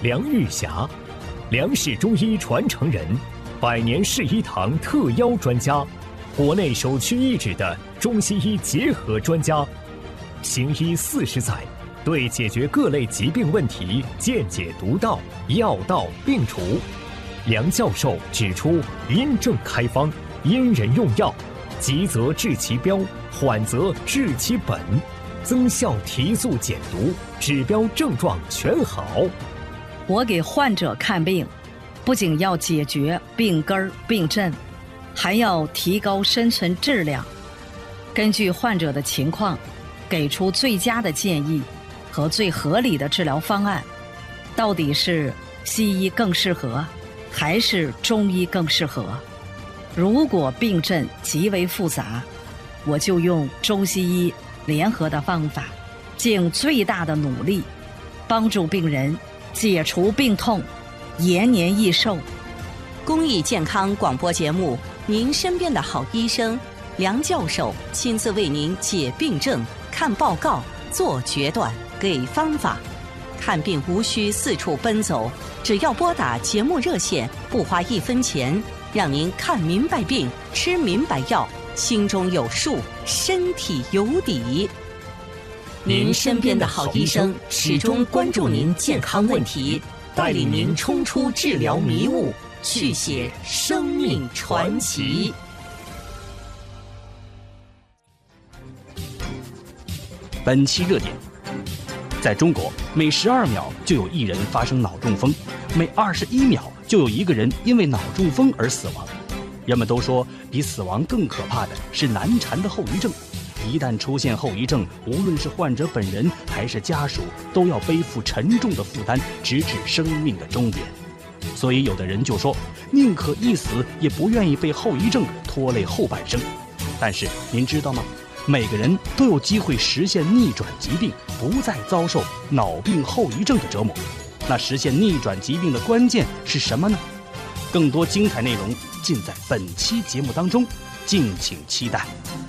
梁玉霞，梁氏中医传承人，100年世医堂特邀专家，国内首屈一指的中西医结合专家，行医40载，对解决各类疾病问题见解独到，药到病除。梁教授指出，因症开方，因人用药，急则治其标，缓则治其本，增效提速减毒，指标症状全好。 我给患者看病，不仅要解决病根儿病症，还要提高生存质量，根据患者的情况，给出最佳的建议和最合理的治疗方案。到底是西医更适合，还是中医更适合？如果病症极为复杂，我就用中西医联合的方法，尽最大的努力，帮助病人解除病痛，延年益寿。 公益健康广播节目，您身边的好医生梁教授亲自为您解病症、看报告、做决断、给方法。看病无需四处奔走，只要拨打节目热线，不花1分钱，让您看明白病，吃明白药，心中有数，身体有底。您身边的好医生始终关注您健康问题，带领您冲出治疗迷雾，续写生命传奇。 本期热点：在中国，每12秒就有1人发生脑中风，每21秒就有1个人因为脑中风而死亡。人们都说，比死亡更可怕的是难缠的后遗症。一旦出现后遗症，无论是患者本人还是家属，都要背负沉重的负担，直至生命的终点。所以有的人就说，宁可一死，也不愿意被后遗症拖累后半生。但是您知道吗？每个人都有机会实现逆转疾病，不再遭受脑病后遗症的折磨。那实现逆转疾病的关键是什么呢？更多精彩内容尽在本期节目当中，敬请期待。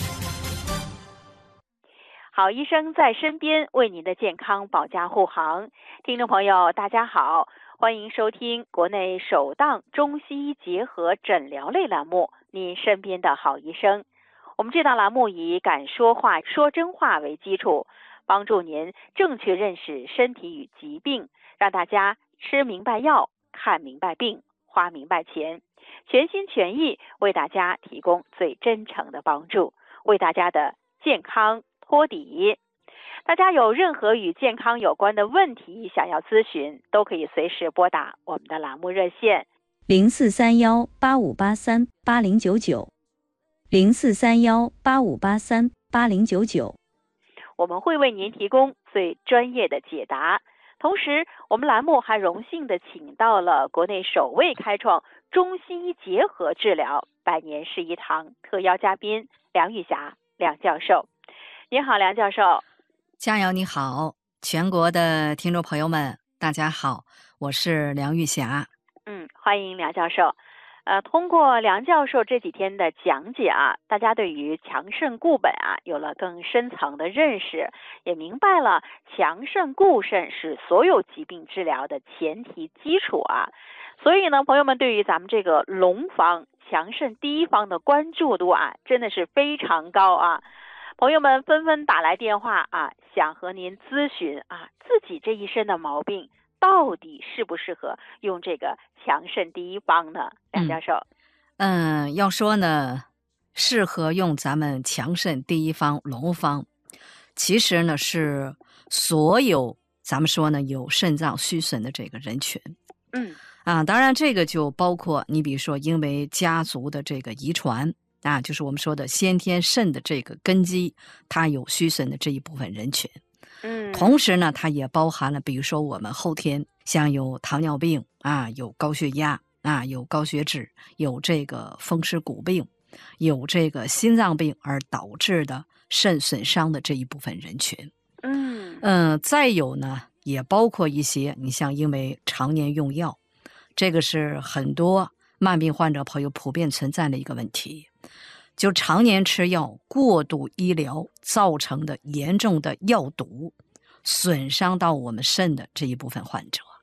好医生在身边，为您的健康保驾护航。听众朋友大家好，欢迎收听国内首档中西医结合诊疗类栏目《您身边的好医生》。我们这档栏目以敢说话、说真话为基础，帮助您正确认识身体与疾病，让大家吃明白药，看明白病，花明白钱，全心全意为大家提供最真诚的帮助，为大家的健康托底。大家有任何与健康有关的问题想要咨询，都可以随时拨打我们的栏目热线 043185838090，043185838090， 我们会为您提供最专业的解答。同时，我们栏目还荣幸的请到了国内首位开创中西医结合治疗100年世医堂特邀嘉宾梁玉霞梁教授。你好，梁教授。 佳瑶你好，全国的听众朋友们大家好，我是梁玉霞。 欢迎梁教授。通过梁教授这几天的讲解啊，大家对于强肾固本啊有了更深层的认识，也明白了强肾固肾是所有疾病治疗的前提基础啊。所以呢，朋友们对于咱们这个龙方强肾第一方的关注度啊，真的是非常高啊。朋友们纷纷打来电话啊，想和您咨询啊，自己这一身的毛病到底适不适合用这个强肾第一方呢？梁教授。 要说呢，适合用咱们强肾第一方龙方，其实呢是所有咱们说呢有肾脏虚损的这个人群。当然这个就包括你比如说因为家族的这个遗传啊，就是我们说的先天肾的这个根基，它有虚损的这一部分人群。同时呢，它也包含了比如说我们后天像有糖尿病啊，有高血压啊，有高血脂，有这个风湿骨病，有这个心脏病而导致的肾损伤的这一部分人群。再有呢，也包括一些你像因为常年用药，这个是很多慢病患者朋友普遍存在的一个问题，就常年吃药、过度医疗造成的严重的药毒，损伤到我们肾的这一部分患者。